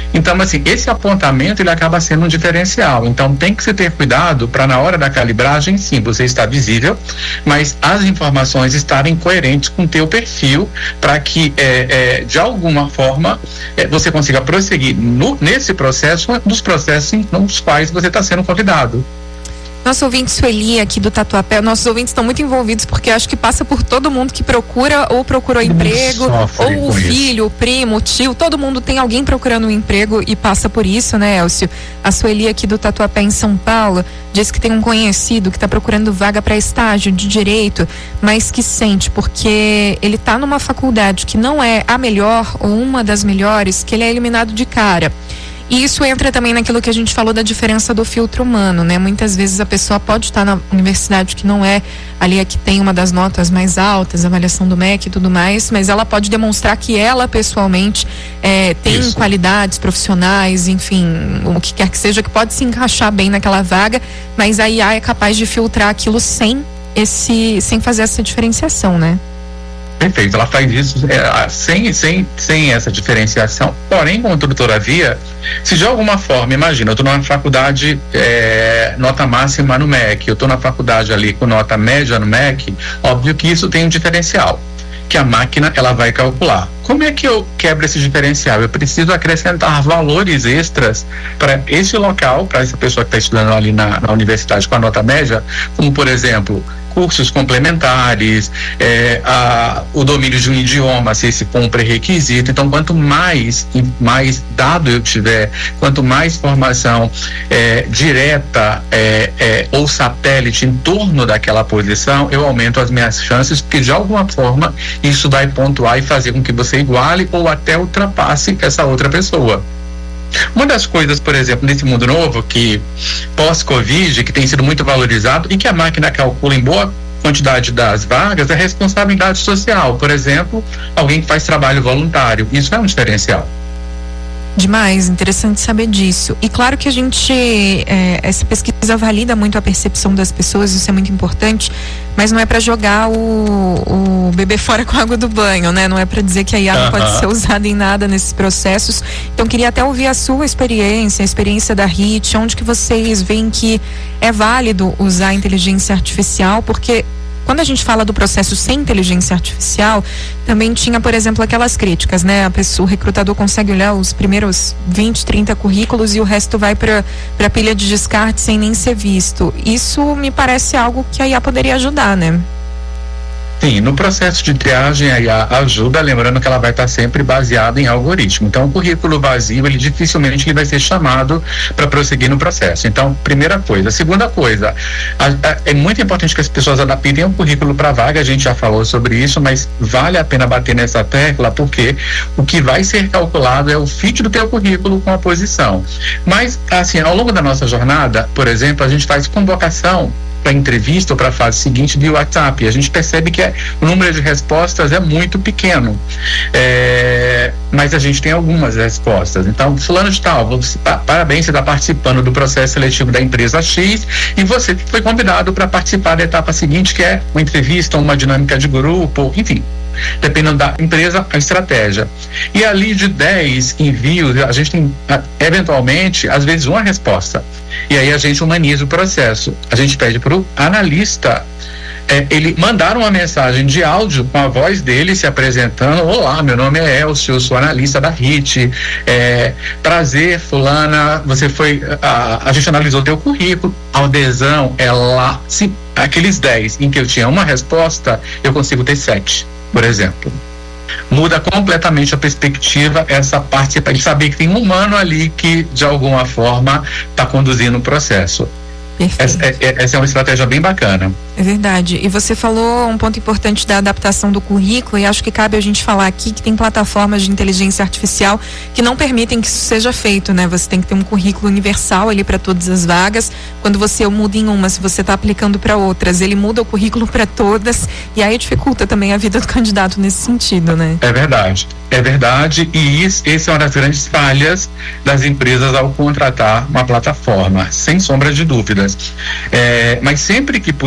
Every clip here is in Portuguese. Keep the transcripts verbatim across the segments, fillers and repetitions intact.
Então, assim, esse apontamento ele acaba sendo um diferencial. Então, tem que se ter cuidado para na hora da calibragem, sim, você está visível, mas as informações estarem coerentes com o teu perfil para que, é, é, de alguma forma, é, você consiga prosseguir no, nesse processo, dos processos nos quais você está sendo convidado. Nosso ouvinte Sueli aqui do Tatuapé, nossos ouvintes estão muito envolvidos porque acho que passa por todo mundo que procura ou procurou emprego, ou o filho, o primo, o tio, todo mundo tem alguém procurando um emprego e passa por isso, né, Elcio? A Sueli aqui do Tatuapé em São Paulo diz que tem um conhecido que está procurando vaga para estágio de direito, mas que sente porque ele está numa faculdade que não é a melhor ou uma das melhores, que ele é eliminado de cara. E isso entra também naquilo que a gente falou da diferença do filtro humano, né? Muitas vezes a pessoa pode estar na universidade que não é ali a que tem uma das notas mais altas, avaliação do M E C e tudo mais, mas ela pode demonstrar que ela pessoalmente é, tem isso. Qualidades profissionais, enfim, o que quer que seja, que pode se encaixar bem naquela vaga, mas a I A é capaz de filtrar aquilo sem esse, sem fazer essa diferenciação, né? Perfeito, ela faz isso é, sem, sem, sem essa diferenciação, porém, contudo, todavia, se de alguma forma, imagina, eu estou numa faculdade é, nota máxima no M E C, eu estou na faculdade ali com nota média no M E C, óbvio que isso tem um diferencial, que a máquina ela vai calcular. Como é que eu quebro esse diferencial? Eu preciso acrescentar valores extras para esse local, para essa pessoa que está estudando ali na, na universidade com a nota média, como, por exemplo, cursos complementares, é, a, o domínio de um idioma, se esse for um pré-requisito. Então, quanto mais, mais dado eu tiver, quanto mais formação é, direta é, é, ou satélite em torno daquela posição, eu aumento as minhas chances, porque de alguma forma isso vai pontuar e fazer com que você iguale ou até ultrapasse essa outra pessoa. Uma das coisas, por exemplo, nesse mundo novo, que pós-Covid, que tem sido muito valorizado e que a máquina calcula em boa quantidade das vagas, é a responsabilidade social. Por exemplo, alguém que faz trabalho voluntário. Isso é um diferencial. Demais, interessante saber disso. E claro que a gente, é, essa pesquisa valida muito a percepção das pessoas, isso é muito importante, mas não é para jogar o, o bebê fora com a água do banho, né? Não é para dizer que a I A não uh-huh. pode ser usada em nada nesses processos. Então queria até ouvir a sua experiência, a experiência da R I T, onde que vocês veem que é válido usar a inteligência artificial, porque quando a gente fala do processo sem inteligência artificial, também tinha, por exemplo, aquelas críticas, né? A pessoa, o recrutador consegue olhar os primeiros vinte, trinta currículos e o resto vai para a pilha de descarte sem nem ser visto. Isso me parece algo que a I A poderia ajudar, né? Sim, no processo de triagem a I A ajuda, lembrando que ela vai estar sempre baseada em algoritmo. Então, o currículo vazio, ele dificilmente ele vai ser chamado para prosseguir no processo. Então, primeira coisa. Segunda coisa, a, a, é muito importante que as pessoas adaptem o currículo para a vaga, a gente já falou sobre isso, mas vale a pena bater nessa tecla, porque o que vai ser calculado é o fit do teu currículo com a posição. Mas, assim, ao longo da nossa jornada, por exemplo, a gente faz convocação para entrevista ou para a fase seguinte via WhatsApp. A gente percebe que é, o número de respostas é muito pequeno, é, mas a gente tem algumas respostas. Então, fulano de tal, você, parabéns, você está participando do processo seletivo da empresa X e você foi convidado para participar da etapa seguinte, que é uma entrevista, uma dinâmica de grupo, enfim, dependendo da empresa, a estratégia. E ali de dez envios, a gente tem, eventualmente, às vezes uma resposta. E aí a gente humaniza o processo. A gente pede para o analista é, ele mandar uma mensagem de áudio com a voz dele se apresentando: olá, meu nome é Elcio, eu sou analista da R I T, é, prazer, fulana, você foi, a, a gente analisou teu currículo, a adesão é lá, se, aqueles dez em que eu tinha uma resposta, eu consigo ter sete, por exemplo. Muda completamente a perspectiva, essa parte de saber que tem um humano ali que de alguma forma está conduzindo o processo. Essa, essa é uma estratégia bem bacana. É verdade. E você falou um ponto importante da adaptação do currículo, e acho que cabe a gente falar aqui que tem plataformas de inteligência artificial que não permitem que isso seja feito, né? Você tem que ter um currículo universal ali para todas as vagas. Quando você muda em uma, se você está aplicando para outras, ele muda o currículo para todas, e aí dificulta também a vida do candidato nesse sentido, né? É verdade. É verdade, e isso, essa é uma das grandes falhas das empresas ao contratar uma plataforma, sem sombra de dúvidas. É, mas sempre que possível,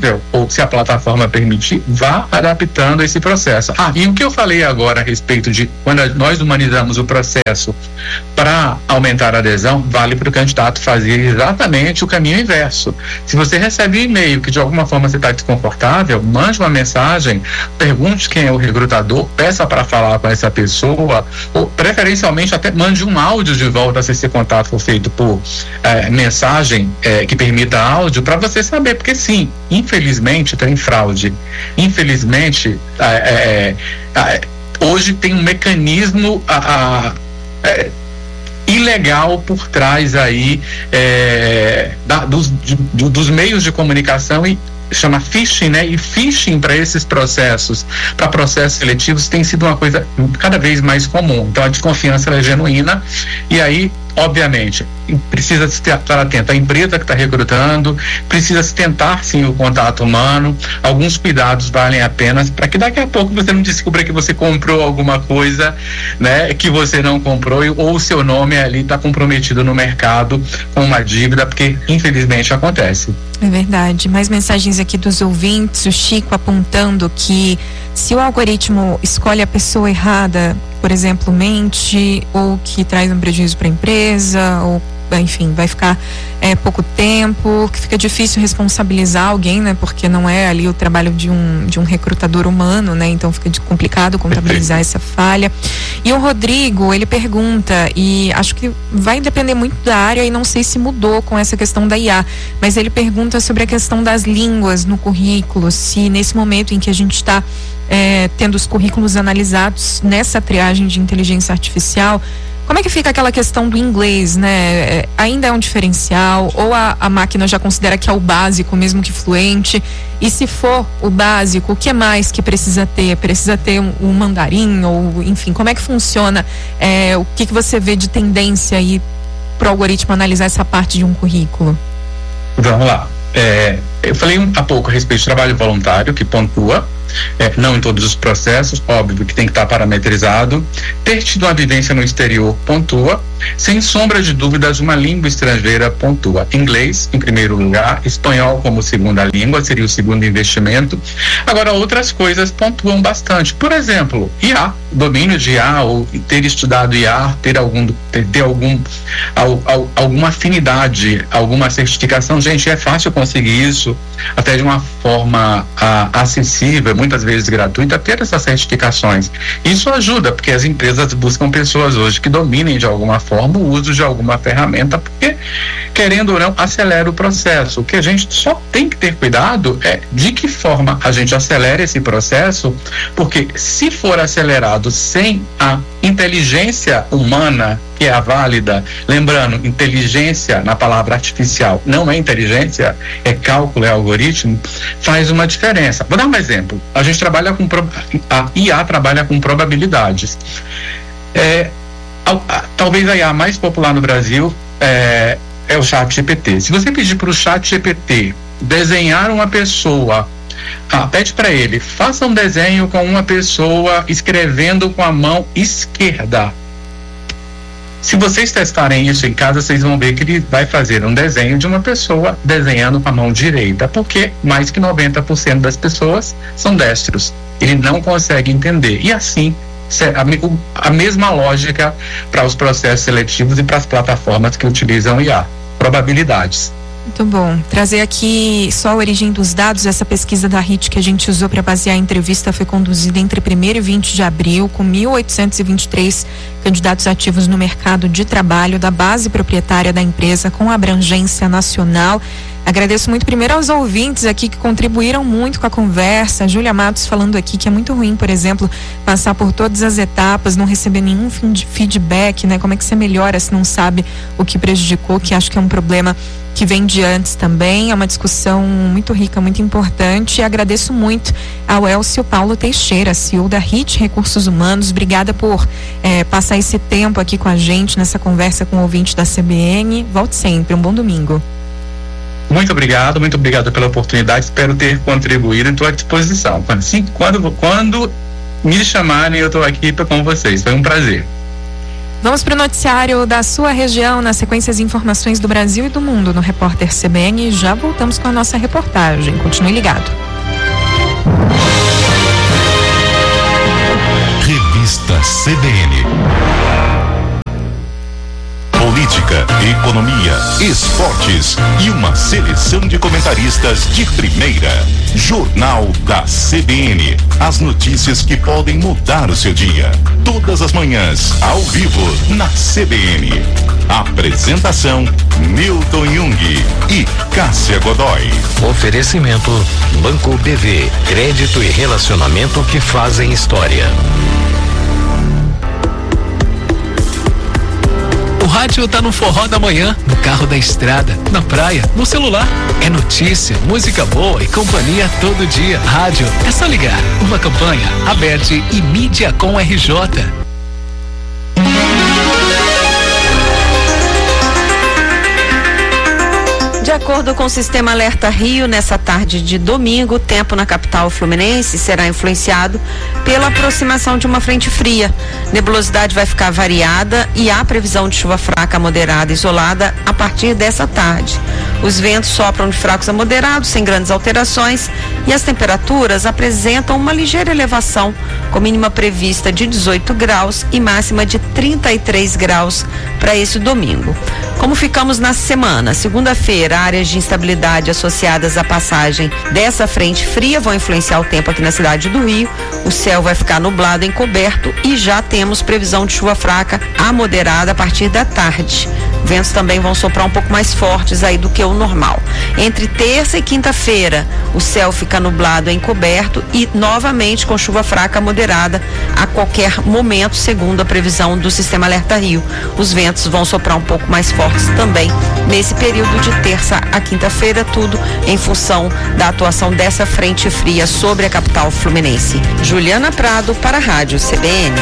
possível, ou se a plataforma permitir, vá adaptando esse processo. Ah, e o que eu falei agora a respeito de quando nós humanizamos o processo para aumentar a adesão, vale para o candidato fazer exatamente o caminho inverso. Se você recebe um e-mail que de alguma forma você está desconfortável, mande uma mensagem, pergunte quem é o recrutador, peça para falar com essa pessoa, ou preferencialmente até mande um áudio de volta se esse contato for feito por eh, mensagem eh, que permita áudio, para você saber, porque sim, infelizmente tem fraude, infelizmente eh, eh, hoje tem um mecanismo a, a, é, ilegal por trás aí é, da, dos, de, dos meios de comunicação, e chama phishing, né? E phishing para esses processos, para processos seletivos, tem sido uma coisa cada vez mais comum. Então a desconfiança é genuína, e aí, obviamente, precisa se estar atento à empresa que está recrutando, precisa se tentar sim o contato humano, alguns cuidados valem a pena para que daqui a pouco você não descubra que você comprou alguma coisa, né, que você não comprou, ou o seu nome ali está comprometido no mercado com uma dívida, porque infelizmente acontece. É verdade. Mais mensagens aqui dos ouvintes, o Chico apontando que se o algoritmo escolhe a pessoa errada, por exemplo, mente, ou que traz um prejuízo para a empresa, ou enfim, vai ficar é, pouco tempo, que fica difícil responsabilizar alguém, né? Porque não é ali o trabalho de um, de um recrutador humano, né? Então fica de complicado contabilizar essa falha. E o Rodrigo, ele pergunta, e acho que vai depender muito da área, e não sei se mudou com essa questão da I A, mas ele pergunta sobre a questão das línguas no currículo, se nesse momento em que a gente está é, tendo os currículos analisados nessa triagem de inteligência artificial, como é que fica aquela questão do inglês, né? Ainda é um diferencial, ou a, a máquina já considera que é o básico, mesmo que fluente? E se for o básico, o que mais que precisa ter? Precisa ter um, um mandarim, ou enfim, como é que funciona? É, o que, que você vê de tendência aí para o algoritmo analisar essa parte de um currículo? Vamos lá. É, eu falei um, há pouco a respeito de trabalho voluntário, que pontua, é, não em todos os processos, óbvio que tem que estar parametrizado. Ter tido uma vivência no exterior pontua. Sem sombra de dúvidas, uma língua estrangeira pontua. Inglês, em primeiro lugar, espanhol como segunda língua, seria o segundo investimento. Agora, outras coisas pontuam bastante. Por exemplo, I A, domínio de I A, ou ter estudado I A, ter algum, ter, ter algum, al, al, alguma afinidade, alguma certificação. Gente, é fácil conseguir isso, até de uma forma a, acessível, muitas vezes gratuita, ter essas certificações. Isso ajuda, porque as empresas buscam pessoas hoje que dominem de alguma forma o uso de alguma ferramenta, porque, querendo ou não, acelera o processo. O que a gente só tem que ter cuidado é de que forma a gente acelera esse processo, porque se for acelerado sem a inteligência humana, que é a válida, lembrando, inteligência na palavra artificial não é inteligência, é cálculo, é algoritmo, faz uma diferença. Vou dar um exemplo. A gente trabalha com, a I A trabalha com probabilidades. É, a, a, talvez a I A mais popular no Brasil é, é o ChatGPT. Se você pedir para o ChatGPT desenhar uma pessoa, ah, pede para ele, faça um desenho com uma pessoa escrevendo com a mão esquerda. Se vocês testarem isso em casa, vocês vão ver que ele vai fazer um desenho de uma pessoa desenhando com a mão direita, porque mais que noventa por cento das pessoas são destros. Ele não consegue entender. E assim, a, a mesma lógica para os processos seletivos e para as plataformas que utilizam I A. Probabilidades. Muito bom. Trazer aqui só a origem dos dados. Essa pesquisa da R I T que a gente usou para basear a entrevista foi conduzida entre primeiro e vinte de abril, com mil oitocentos e vinte e três candidatos ativos no mercado de trabalho da base proprietária da empresa, com abrangência nacional. Agradeço muito primeiro aos ouvintes aqui que contribuíram muito com a conversa. A Júlia Matos falando aqui que é muito ruim, por exemplo, passar por todas as etapas, não receber nenhum feedback, né? Como é que você melhora se não sabe o que prejudicou, que acho que é um problema que vem de antes também. É uma discussão muito rica, muito importante. E agradeço muito ao Elcio Paulo Teixeira, C E O da R I T Recursos Humanos. Obrigada por eh, passar esse tempo aqui com a gente nessa conversa com o ouvinte da C B N. Volte sempre. Um bom domingo. Muito obrigado, muito obrigado pela oportunidade. Espero ter contribuído. Estou à disposição. Assim, quando, quando me chamarem, eu estou aqui com vocês. Foi um prazer. Vamos para o noticiário da sua região, na sequência as informações do Brasil e do mundo no Repórter C B N. Já voltamos com a nossa reportagem. Continue ligado. Revista C B N. Política, economia, esportes e uma seleção de comentaristas de primeira. Jornal da C B N. As notícias que podem mudar o seu dia. Todas as manhãs, ao vivo, na C B N. Apresentação: Milton Jung e Cássia Godoy. Oferecimento: Banco B V. Crédito e relacionamento que fazem história. O rádio tá no forró da manhã, no carro da estrada, na praia, no celular. É notícia, música boa e companhia todo dia. Rádio, é só ligar. Uma campanha, Aberte e Mídia com R J. De acordo com o Sistema Alerta Rio, nessa tarde de domingo, o tempo na capital fluminense será influenciado pela aproximação de uma frente fria. Nebulosidade vai ficar variada e há previsão de chuva fraca, moderada e isolada a partir dessa tarde. Os ventos sopram de fracos a moderados, sem grandes alterações, e as temperaturas apresentam uma ligeira elevação, com mínima prevista de dezoito graus e máxima de trinta e três graus para esse domingo. Como ficamos na semana? Segunda-feira, áreas de instabilidade associadas à passagem dessa frente fria vão influenciar o tempo aqui na cidade do Rio. O céu vai ficar nublado, encoberto, e já temos previsão de chuva fraca a moderada a partir da tarde. Ventos também vão soprar um pouco mais fortes aí do que o normal. Entre terça e quinta-feira, o céu fica nublado, encoberto e novamente com chuva fraca moderada a qualquer momento, segundo a previsão do Sistema Alerta Rio. Os ventos vão soprar um pouco mais fortes também nesse período de terça a quinta-feira, tudo em função da atuação dessa frente fria sobre a capital fluminense. Juliana Prado para a Rádio C B N.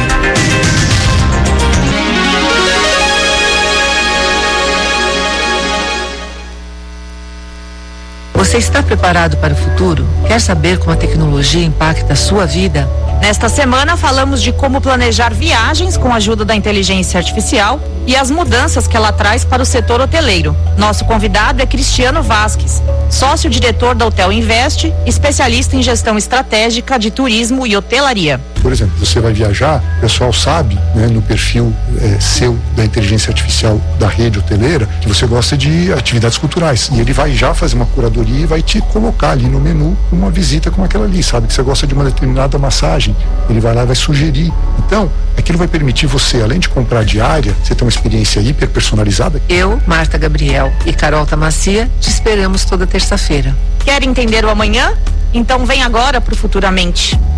Você está preparado para o futuro? Quer saber como a tecnologia impacta a sua vida? Nesta semana falamos de como planejar viagens com a ajuda da inteligência artificial e as mudanças que ela traz para o setor hoteleiro. Nosso convidado é Cristiano Vasques, sócio-diretor da Hotel Invest, especialista em gestão estratégica de turismo e hotelaria. Por exemplo, você vai viajar, o pessoal sabe, né, no perfil é, seu da inteligência artificial da rede hoteleira, que você gosta de atividades culturais. E ele vai já fazer uma curadoria e vai te colocar ali no menu uma visita como aquela ali, sabe? Que você gosta de uma determinada massagem, ele vai lá e vai sugerir. Então, aquilo vai permitir você, além de comprar diária, você ter uma experiência hiper personalizada. Eu, Marta Gabriel e Carol Tamacia te esperamos toda terça-feira. Quer entender o amanhã? Então vem agora pro Futuramente.